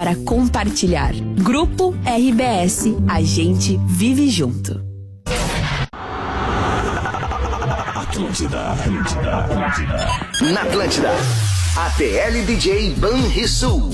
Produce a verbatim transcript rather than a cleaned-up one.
para compartilhar. Grupo R B S, a gente vive junto. Atlântida, Atlântida, Atlântida. Na Atlântida, A T L D J Banrisul.